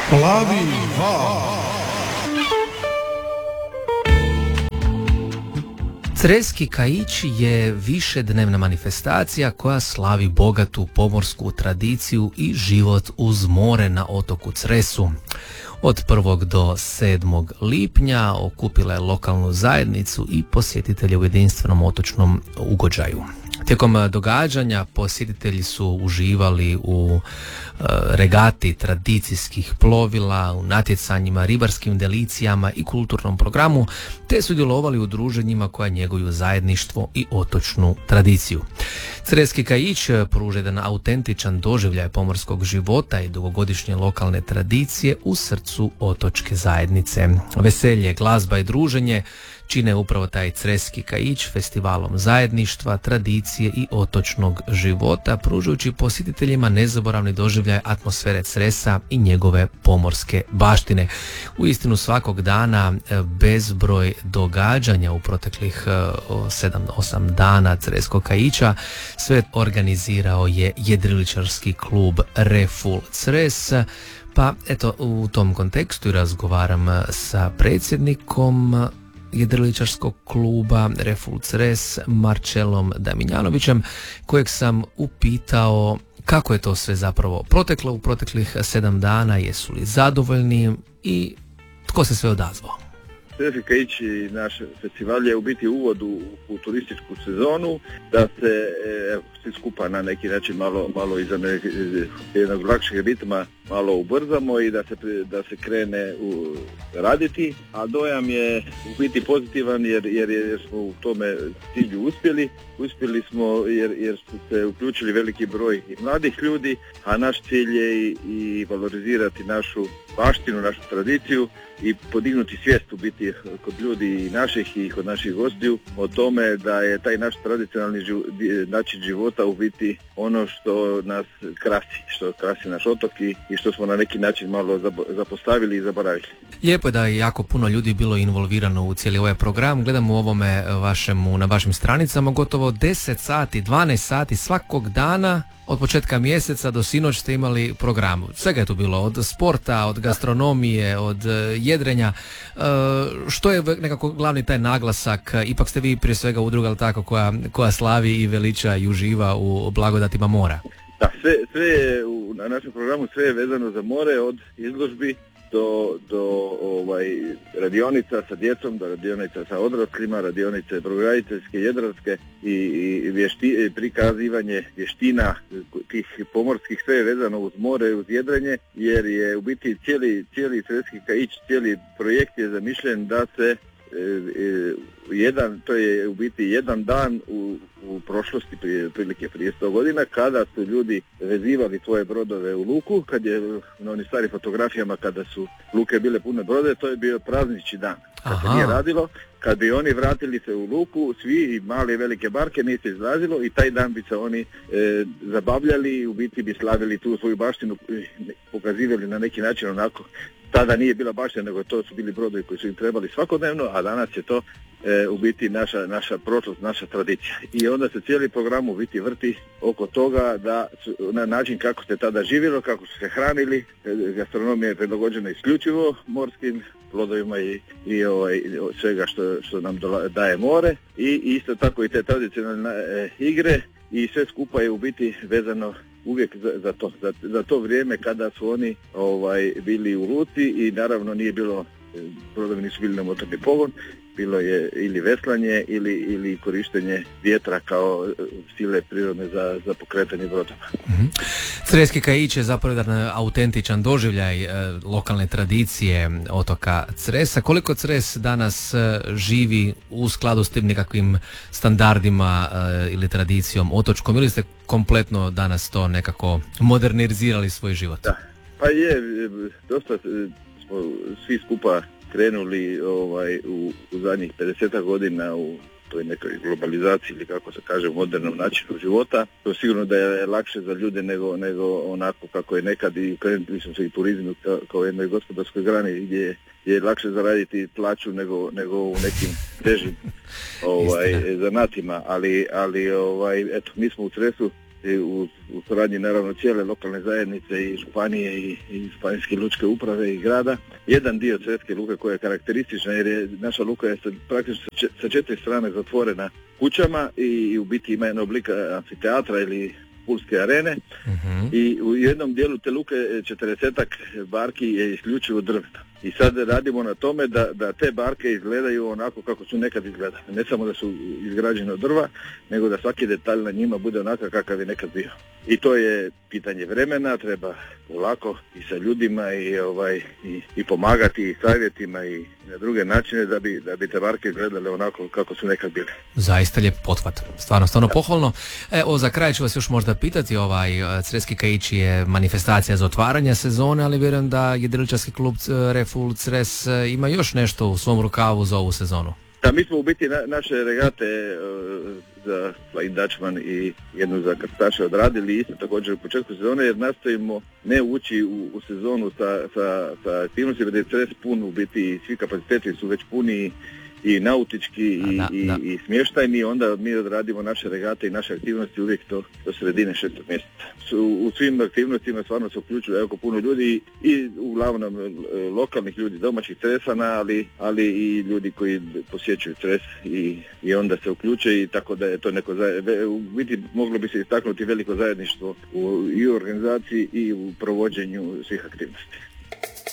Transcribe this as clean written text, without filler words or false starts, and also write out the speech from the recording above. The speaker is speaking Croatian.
Plavi val. Creski kaić je višednevna manifestacija koja slavi bogatu pomorsku tradiciju i život uz more na otoku Cresu. Od 1. do 7. lipnja okupila je lokalnu zajednicu i posjetitelje u jedinstvenom otočnom ugođaju. Tijekom događanja posjetitelji su uživali u regati tradicijskih plovila, u natjecanjima, ribarskim delicijama i kulturnom programu, te sudjelovali u druženjima koja njeguju zajedništvo i otočnu tradiciju. Creski kaić pruža jedan autentičan doživljaj pomorskog života i dugogodišnje lokalne tradicije u srcu otočke zajednice. Veselje, glazba i druženje čine upravo taj Creski kaić festivalom zajedništva, tradicije i otočnog života, pružajući posjetiteljima nezaboravni doživljaj atmosfere Cresa i njegove pomorske baštine. Uistinu svakog dana bezbroj događanja u proteklih 7-8 dana Creskog kaića sve organizirao je jedriličarski klub Refull Cres. Pa eto, u tom kontekstu razgovaram sa predsjednikom jedriličarskog kluba Refull Cres Marcelom Damjanovićem, kojeg sam upitao kako je to sve zapravo proteklo u proteklih 7 dana, jesu li zadovoljni i tko se sve odazvao. Creski kaić i naš festival je u biti uvod u turističku sezonu, da se svi skupa na neki način malo iza jednog lakšeg ritma malo ubrzamo i da se krene raditi, a dojam je u biti pozitivan jer smo u tome cilju uspjeli. Uspjeli smo jer su se uključili veliki broj i mladih ljudi, a naš cilj je i valorizirati našu baštinu, našu tradiciju i podignuti svijest u biti kod ljudi i naših i kod naših gostiju o tome da je taj naš tradicionalni način života u biti ono što nas krasi, što krasi naš otok i što smo na neki način malo zapostavili i zaboravili. Lijepo je da je jako puno ljudi bilo involvirano u cijeli ovaj program. Gledam u ovome na vašim stranicama gotovo 10 sati, 12 sati svakog dana od početka mjeseca do sinoć ste imali program. Svega je tu bilo, od sporta, od gastronomije, od jedrenja. Što je nekako glavni taj naglasak? Ipak ste vi prije svega udruga, ali tako, koja slavi i veliča i uživa u blagodatima mora. Da, sve je na našem programu, sve je vezano za more, od izložbi do radionica sa djecom, do radionica sa odraslima, radionice brodograditeljske, jedrarske i prikazivanje vještina tih pomorskih, sve je vezano uz more, uz jedrenje, jer je u biti cijeli Creski kaić, cijeli projekt je zamišljen da se to je u biti jedan dan u prošlosti, prije 100 godina, kada su ljudi vezivali svoje brodove u luku, kad je na onim starim fotografijama kada su luke bile pune brode, to je bio praznični dan. Kad se nije radilo, kad bi oni vratili se u luku, svi i male i velike barke, nije se izlazilo i taj dan bi se oni zabavljali i u biti bi slavili tu svoju baštinu, pokazivali na neki način onako. Tada nije bila baština, nego to su bili brodovi koji su im trebali svakodnevno, a danas je to u biti naša prošlost, naša tradicija. I onda se cijeli program u biti vrti oko toga da na način kako se tada živjelo, kako su se hranili, gastronomija je prilagođena isključivo morskim plodovima i svega što nam daje more, i isto tako i te tradicionalne igre, i sve skupa je u biti vezano uvijek za to vrijeme kada su oni bili u luci, i naravno nije bilo, brodovi nisu bili na motorni pogon, bilo je ili veslanje ili korištenje vjetra kao sile prirodne za pokretanje brodova. Creski kaić je zapravo jedan autentičan doživljaj lokalne tradicije otoka Cresa. Koliko Cres danas živi u skladu s tim nekakvim standardima ili tradicijom otočkom, ili ste kompletno danas to nekako modernizirali svoj život? Da, pa je, dosta smo svi skupa krenuli u zadnjih 50 godina u toj nekoj globalizaciji, ili kako se kaže, u modernom načinu života. To sigurno da je lakše za ljude nego onako kako je nekad, i krenuli smo se i turizmu kao jednoj gospodarskoj grani gdje je lakše zaraditi plaću nego u nekim težim zanatima, ali eto, mi smo u Cresu u suradnji naravno cijele lokalne zajednice i županije i županijske lučke uprave i grada. Jedan dio Creske luke koja je karakteristična jer je naša luka je praktično sa 4 strane zatvorena kućama i u biti ima jedan oblik amfiteatra ili pulske arene. I u jednom dijelu te luke 40-ak barki je isključivo drvena. I sad radimo na tome da te barke izgledaju onako kako su nekad izgledale. Ne samo da su izgrađene od drva, nego da svaki detalj na njima bude onakav kakav je nekad bio. I to je pitanje vremena, treba polako i sa ljudima i pomagati i savjetima i na druge načine da bi te barke izgledale onako kako su nekad bile. Zaista lijep pothvat, stvarno pohvalno. Evo, za kraj ću vas još možda pitati, Creski kaići je manifestacija za otvaranje sezone, ali vjerujem da jedriličarski klub Refull Cres ima još nešto u svom rukavu za ovu sezonu. Da, mi smo u biti naše regate za Flying Dutchman i jednu za krstaše odradili isto također u početku sezone jer nastojimo ne ući u sezonu sa aktivnostima da je Cres pun, u biti svi kapaciteti su već puni i nautički i smještajni, onda mi odradimo naše regate i naše aktivnosti uvijek do sredine 6. mjeseca. U svim aktivnostima stvarno se uključuje jako puno ljudi i uglavnom lokalnih ljudi, domaćih Cresana, ali i ljudi koji posjećuju Cres i onda se uključe i tako da je to neko u biti moglo bi se istaknuti veliko zajedništvo i u organizaciji i u provođenju svih aktivnosti.